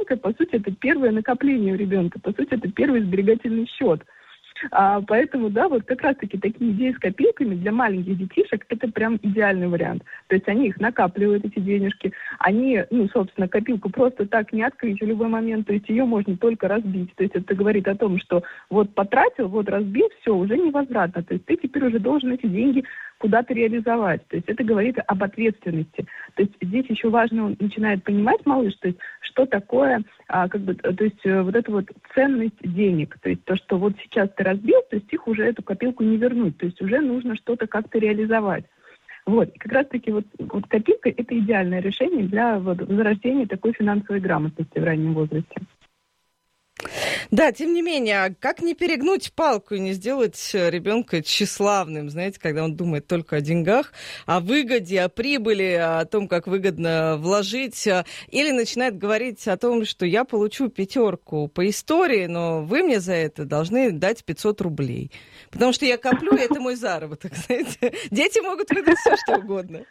копилка, по сути, это первое накопление у ребенка, по сути, это первый сберегательный счет. Поэтому, да, вот как раз-таки такие идеи с копилками для маленьких детишек – это прям идеальный вариант. То есть они их накапливают, эти денежки, они, собственно, копилку просто так не открыть в любой момент, то есть ее можно только разбить. То есть это говорит о том, что вот потратил, вот разбил, все, уже невозвратно. То есть ты теперь уже должен эти деньги куда-то реализовать. То есть это говорит об ответственности. То есть здесь еще важно, он начинает понимать малыш, то есть что такое, то есть вот эта вот ценность денег. То есть то, что вот сейчас ты разбил, то есть их уже эту копилку не вернуть. То есть уже нужно что-то как-то реализовать. Вот. И как раз-таки вот копилка – это идеальное решение для возрождения такой финансовой грамотности в раннем возрасте. Да, тем не менее, как не перегнуть палку и не сделать ребенка тщеславным, знаете, когда он думает только о деньгах, о выгоде, о прибыли, о том, как выгодно вложить, или начинает говорить о том, что я получу 5 по истории, но вы мне за это должны дать 500 рублей. Потому что я коплю, и это мой заработок, знаете. Дети могут выдать все, что угодно.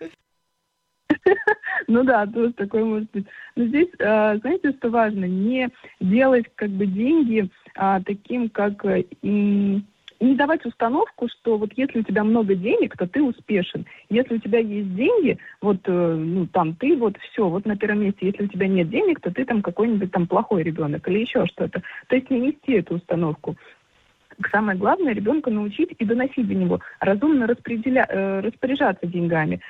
Ну да, тоже такое может быть. Но здесь, знаете, что важно? Не делать как бы деньги таким, как... не давать установку, что вот если у тебя много денег, то ты успешен. Если у тебя есть деньги, вот, там, ты вот все, вот на первом месте. Если у тебя нет денег, то ты там какой-нибудь там плохой ребенок или еще что-то. То есть не нести эту установку. Самое главное, ребенка научить и доносить до него, разумно распоряжаться деньгами,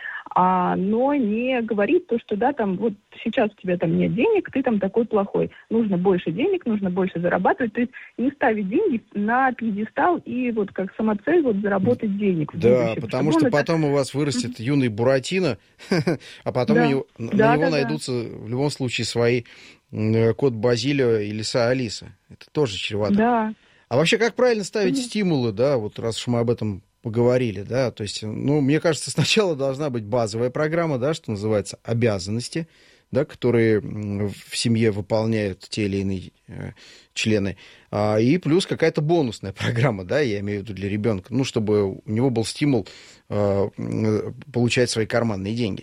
но не говорить то, что да, там, вот сейчас у тебя там нет денег, ты там такой плохой. Нужно больше денег, нужно больше зарабатывать. То есть не ставить деньги на пьедестал и вот как самоцель вот заработать денег. Да, потому что потом у вас вырастет юный Буратино, а потом на него найдутся в любом случае свои кот Базилио и лиса Алиса. Это тоже чревато. Да. А вообще, как правильно ставить стимулы, да, вот раз уж мы об этом поговорили, да, то есть, мне кажется, сначала должна быть базовая программа, да, что называется, обязанности, да, которые в семье выполняют те или иные члены, и плюс какая-то бонусная программа, да, я имею в виду для ребенка, чтобы у него был стимул получать свои карманные деньги.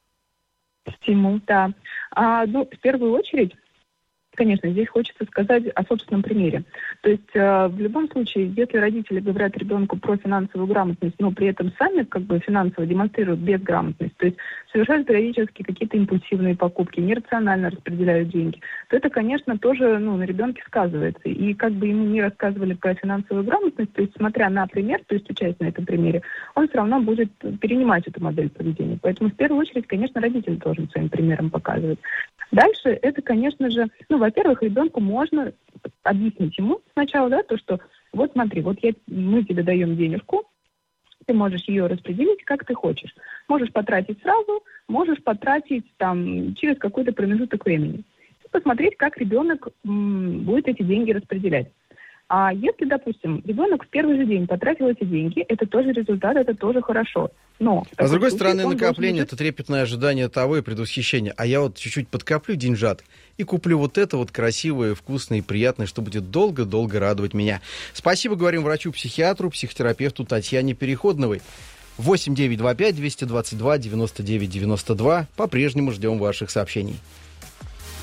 Стимул, да. В первую очередь, конечно, здесь хочется сказать о собственном примере. То есть в любом случае, если родители говорят ребенку про финансовую грамотность, но при этом сами как бы финансово демонстрируют безграмотность, то есть совершают периодически какие-то импульсивные покупки, нерационально распределяют деньги, то это, конечно, тоже на ребенке сказывается. И как бы ему не рассказывали про финансовую грамотность, то есть смотря на пример, то есть учась на этом примере, он все равно будет перенимать эту модель поведения. Поэтому в первую очередь, конечно, родитель должен своим примером показывать. Дальше это, конечно же, во-первых, ребенку можно объяснить ему сначала, да, то, что вот смотри, вот мы тебе даем денежку, ты можешь ее распределить, как ты хочешь. Можешь потратить сразу, можешь потратить там через какой-то промежуток времени. И посмотреть, как ребенок будет эти деньги распределять. А если, допустим, ребенок в первый же день потратил эти деньги, это тоже результат, это тоже хорошо. Но с другой стороны, накопление – это трепетное ожидание того и предвосхищение. А я вот чуть-чуть подкоплю деньжат и куплю вот это вот красивое, вкусное и приятное, что будет долго-долго радовать меня. Спасибо, говорим врачу-психиатру, психотерапевту Татьяне Переходновой. 8 925 222 99 92. По-прежнему ждем ваших сообщений.